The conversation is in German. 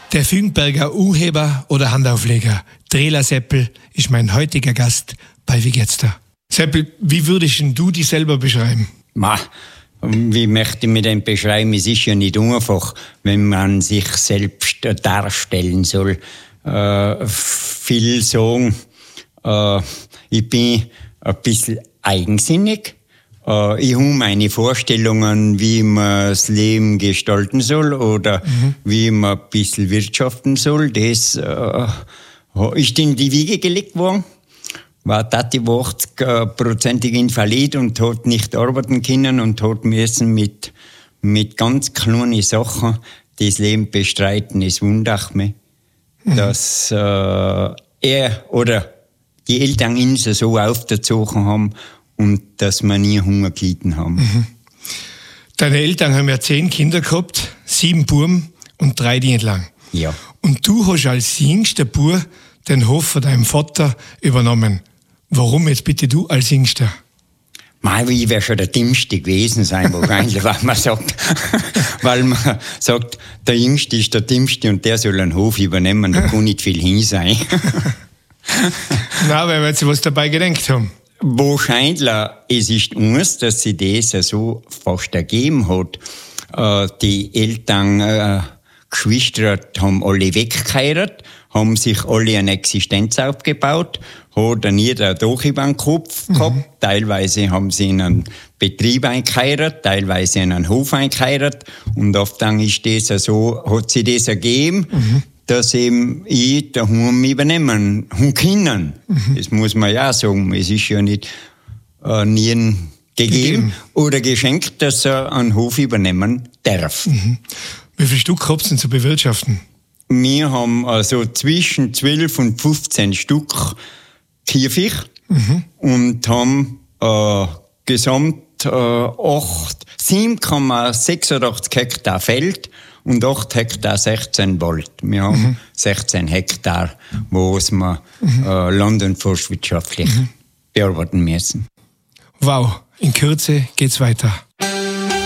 Der Fügenberger Urheber oder Handaufleger Drela Seppel ist mein heutiger Gast bei Wie geht's da? Seppel, wie würdest du dich selber beschreiben? Wie möchte ich mir denn beschreiben? Es ist ja nicht einfach, wenn man sich selbst darstellen soll. Viel sagen, ich bin ein bisschen eigensinnig. Ich habe meine Vorstellungen, wie man das Leben gestalten soll oder wie man ein bisschen wirtschaften soll. Das ist in die Wiege gelegt worden. War Tati 80%ig invalid und hat nicht arbeiten können und hat müssen mit ganz kleinen Sachen das Leben bestreiten. Es wundert mich, dass er oder die Eltern ihn so aufgezogen haben und dass wir nie Hunger gelitten haben. Deine Eltern haben ja 10 Kinder gehabt, 7 Buben und 3 die entlang. Ja. Und du hast als jüngster Bub den Hof von deinem Vater übernommen. Warum jetzt bitte du als Jüngster? Ich wäre schon der Dümmste gewesen sein, wahrscheinlich, weil man sagt, der Jüngste ist der Dümmste und der soll einen Hof übernehmen, da kann nicht viel hin sein. Nein, weil wir jetzt was dabei gedacht haben. Wahrscheinlich, es ist uns, dass sie das so fast ergeben hat. Die Eltern, Geschwister haben alle weggeheiratet, haben sich alle eine Existenz aufgebaut, hat dann jeder ein Dach über den Kopf gehabt. Teilweise haben sie in einen Betrieb eingeheiratet, teilweise in einen Hof eingeheiratet. Und oft dann ist das so, hat sie das ergeben, dass eben ich daheim übernehmen können. Das muss man ja auch sagen. Es ist ja nicht nie gegeben oder geschenkt, dass er einen Hof übernehmen darf. Wie viel Stück habt ihr denn zu bewirtschaften? Wir haben also zwischen 12 und 15 Stück Käfig und haben gesamt 7,86 Hektar Feld und 8 Hektar 16 Wald. Wir haben 16 Hektar, wo wir land- und forstwirtschaftlich bearbeiten müssen. Wow, in Kürze geht's weiter.